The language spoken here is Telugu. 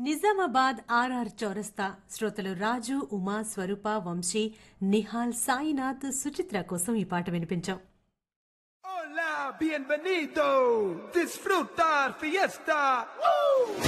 నిజామాబాద్ ఆర్ఆర్ చౌరస్తా శ్రోతలు రాజు, ఉమా, స్వరూప, వంశీ, నిహాల్, సాయినాథ్, సుచిత్ర కోసం ఈ పాట వినిపించాం. Hola, bienvenido, disfrutar fiesta. ¡Woo!